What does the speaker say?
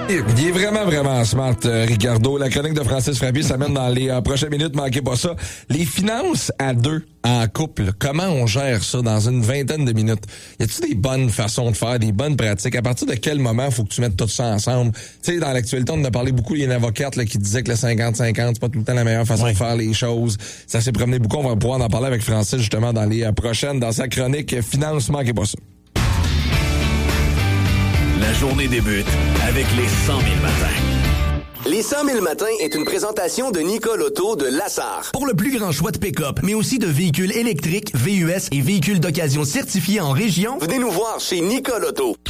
Il est vraiment, vraiment smart, Ricardo. La chronique de Francis Frappé s'amène dans les prochaines minutes, manquez pas ça. Les finances à deux, en couple, comment on gère ça dans une vingtaine de minutes? Y a-t-il des bonnes façons de faire, des bonnes pratiques? À partir de quel moment faut que tu mettes tout ça ensemble? Tu sais, dans l'actualité, on en a parlé beaucoup, il y a une avocate là, qui disait que le 50-50, c'est pas tout le temps la meilleure façon de faire les choses. Ça s'est promené beaucoup, on va pouvoir en parler avec Francis justement dans les prochaines, dans sa chronique Finances, manquez pas ça. La journée débute avec les 100 000 matins. Les 100 000 matins est une présentation de Nicole Auto de Lassar. Pour le plus grand choix de pick-up, mais aussi de véhicules électriques, VUS et véhicules d'occasion certifiés en région, venez nous voir chez Nicole Auto.